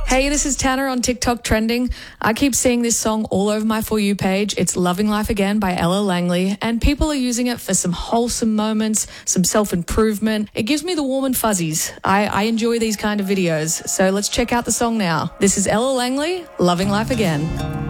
Hey, this is Tanner on TikTok trending. I keep seeing this song all over my For You page. It's Loving Life Again by Ella Langley, and people are using it for some wholesome moments, some self-improvement. It gives me the warm and fuzzies. I enjoy these kind of videos. So let's check out the song now. This is Ella Langley, Loving Life Again.